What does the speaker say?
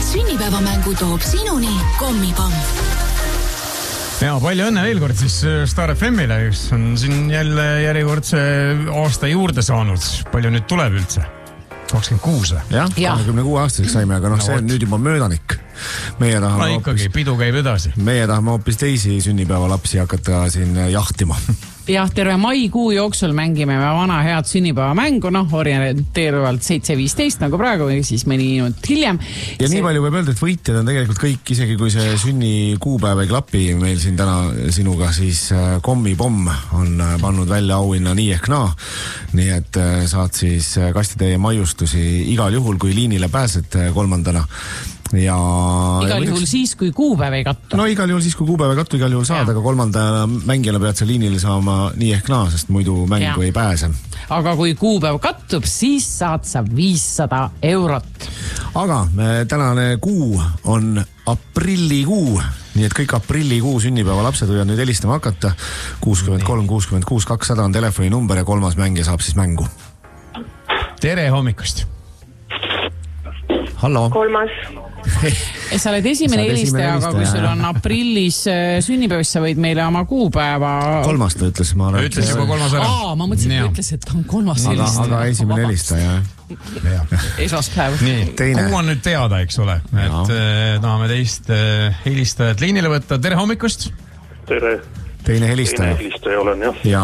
Sünnipäevamängu toob sinuni Kommipomm. Ja palju õnne veel kord siis Star FMile, kes on siin jälle järjekordse aasta juurde saanud. Palju nüüd tuleb üldse? 26. Jah, 26 aastaseks saime, aga see on nüüd juba möödanik. Ikkagi, pidu käib edasi. Meie tahame hoopis teisi sünnipäevalapsi hakata siin jahtima. Jah, terve maikuu jooksul mängime me vana head sünnipäevamängu, orienteeruvalt 7.15 nagu praegu või siis mõni minut hiljem. Ja nii palju võib öelda, et võitjad on tegelikult kõik, isegi kui see sünnikuupäev ei klapi meil siin täna sinuga, siis Kommipomm on pannud välja auhinna nii ehk naa. Nii et saad siis kastitäie maiustusi igal juhul, kui liinile pääsed kolmandana. Ja igal juhul siis, kui kuupäev ei kattu. No igal juhul siis, kui kuupäev ei kattu, igal juhul saad, aga kolmanda mängijana pead sa liinile saama nii ehk naa, sest muidu mängu ei pääse. Aga kui kuupäev kattub, siis saad sa 500 eurot. Aga tänane kuu on aprillikuu, nii et kõik aprillikuu sünnipäeva lapsed võivad nüüd helistama hakata. 63 66 200 on telefoninumber ja kolmas mängija saab siis mängu. Tere hommikust! Hallo! Kolmas. Sa oled esimene helistaja, aga kui sul on aprillis sünnipäevist, sa võid meile oma kuupäeva... Kolmas ta ütles, ma arvan. Ütles juba kolmas ära. Ma mõtlesin, et ütles, et on kolmas helistaja. Aga esimene helistaja. Esmaspäev. Nii, kuu on nüüd teada, eks ole. Et tahame teist helistajat liinile võtta. Tere hommikust! Tere. Teine helistaja. Teine helistaja olen, jah.